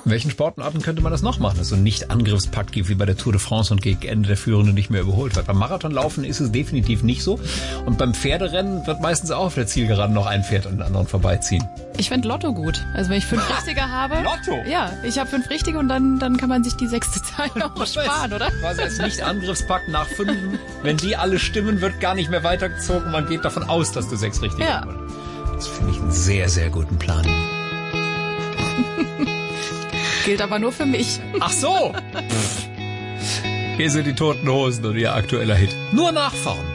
In welchen Sportarten könnte man das noch machen, dass es so einen Nicht-Angriffspakt gibt wie bei der Tour de France und gegen Ende der Führende nicht mehr überholt wird? Beim Marathonlaufen ist es definitiv nicht so. Und beim Pferderennen wird meistens auch auf der Zielgeraden noch ein Pferd und den anderen vorbeiziehen. Ich fände Lotto gut. Also wenn ich 5 Richtige habe. Lotto? Ja, ich habe 5 Richtige und dann kann man sich die 6. Zahl noch sparen, oder? Quasi als Nicht-Angriffspakt nach 5. Wenn die alle stimmen, wird gar nicht mehr weitergezogen. Man geht davon aus, dass du 6 Richtige hast. Ja. Das finde ich einen sehr, sehr guten Plan. Gilt aber nur für mich. Ach so! Hier sind die Toten Hosen und ihr aktueller Hit. Nur nachfahren.